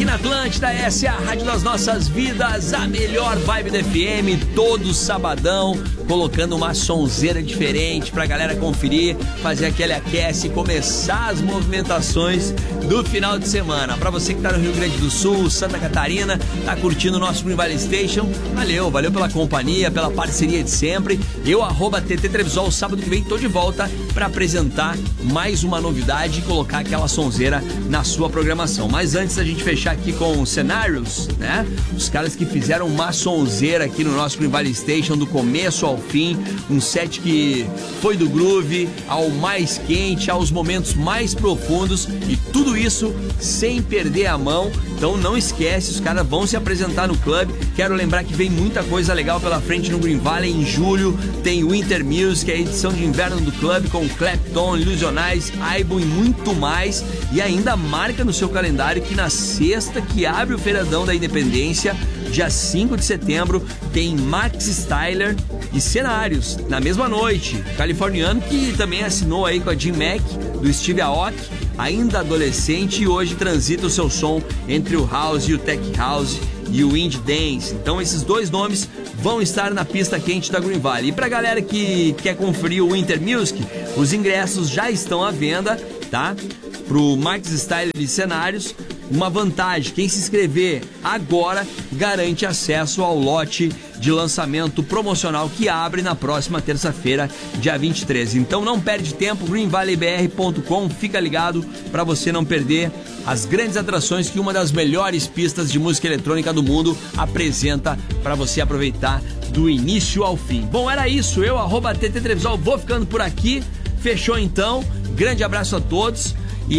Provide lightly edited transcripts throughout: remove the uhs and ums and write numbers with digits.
aqui na Atlântida, essa é a Rádio das Nossas Vidas, a melhor vibe da FM, todo sabadão, colocando uma sonzeira diferente pra galera conferir, fazer aquele aquece e começar as movimentações do final de semana. Pra você que tá no Rio Grande do Sul, Santa Catarina, tá curtindo o nosso Green Valley Station, valeu pela companhia, pela parceria de sempre. Eu, @TT Trevisol, sábado que vem tô de volta pra apresentar mais uma novidade e colocar aquela sonzeira na sua programação. Mas antes da gente fechar aqui com Cenários, né? Os caras que fizeram uma sonzeira aqui no nosso Green Valley Station do começo ao fim, um set que foi do groove ao mais quente, aos momentos mais profundos e tudo isso sem perder a mão. Então não esquece, os caras vão se apresentar no clube. Quero lembrar que vem muita coisa legal pela frente no Green Valley. Em julho tem Winter Music, a edição de inverno do clube com Clapton, Illusionize, Aibon e muito mais. E ainda marca no seu calendário que na sexta, que abre o feriadão da Independência, dia 5 de setembro, tem Max Styler e Cenários na mesma noite. Californiano que também assinou aí com a Jim Mac, do Steve Aoki, ainda adolescente, e hoje transita o seu som entre o House e o Tech House e o Indie Dance. Então esses dois nomes vão estar na pista quente da Green Valley. E pra galera que quer conferir o Winter Music, os ingressos já estão à venda, tá? Pro Max Styler e Cenários. Uma vantagem, quem se inscrever agora garante acesso ao lote de lançamento promocional que abre na próxima terça-feira, dia 23. Então não perde tempo, greenvalleybr.com, fica ligado para você não perder as grandes atrações que uma das melhores pistas de música eletrônica do mundo apresenta para você aproveitar do início ao fim. Bom, era isso, eu, @TT Trevisol, vou ficando por aqui, fechou então, grande abraço a todos.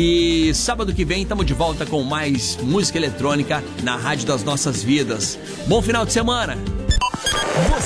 E sábado que vem estamos de volta com mais música eletrônica na Rádio das Nossas Vidas. Bom final de semana!